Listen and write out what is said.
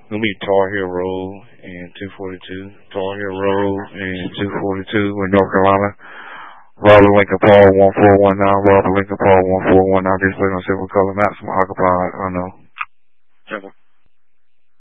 Gonna be Tar Heel Road and 242. Tar Heel Road and 242 in North Carolina. Robert Lincoln Paul 1419. Robert Lincoln Paul 1419. Display on silver color maps from occupied unknown.